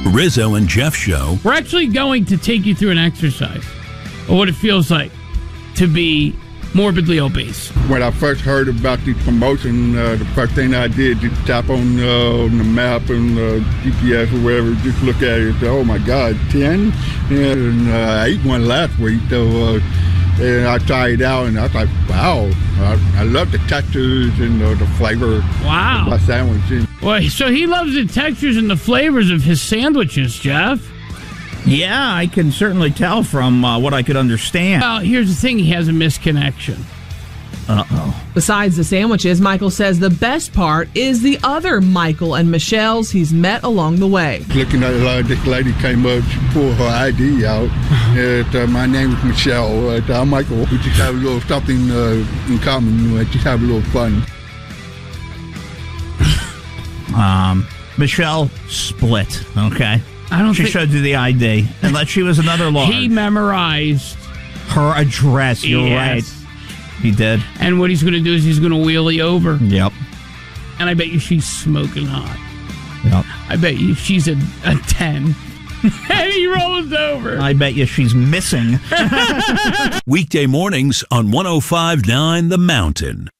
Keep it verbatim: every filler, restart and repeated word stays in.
Rizzo and Jeff Show. We're actually going to take you through an exercise of what it feels like to be morbidly obese. When I first heard about the promotion, uh, the first thing I did, just tap on, uh, on the map and uh, G P S or whatever, just look at it. Oh my God, ten? And uh, I ate one last week, so uh, and I tried it out, and I was like, wow, I, I love the textures and uh, the flavor Wow. of my sandwich. Well, so he loves the textures and the flavors of his sandwiches, Jeff. Yeah, I can certainly tell from uh, what I could understand. Well, here's the thing. He has a misconnection. Uh-oh. Besides the sandwiches, Michael says the best part is the other Michael and Michelle's he's met along the way. Looking at uh, this lady came up, she pulled her I D out. And, uh, my name is Michelle. Uh, I'm Michael. We just have a little something uh, in common. Uh, just have a little fun. Um, Michelle split, okay? I don't she think... showed you the I D, unless she was another large. He memorized her address, you're yes. right. He did. And what he's going to do is he's going to wheelie over. Yep. And I bet you she's smoking hot. Yep. I bet you she's a, a ten. And he rolls over. I bet you she's missing. Weekday mornings on one oh five point nine The Mountain.